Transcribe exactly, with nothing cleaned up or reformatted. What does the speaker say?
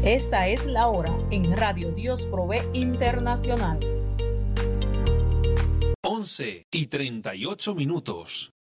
Esta es la hora en Radio Dios Provee Internacional. once y treinta y ocho minutos.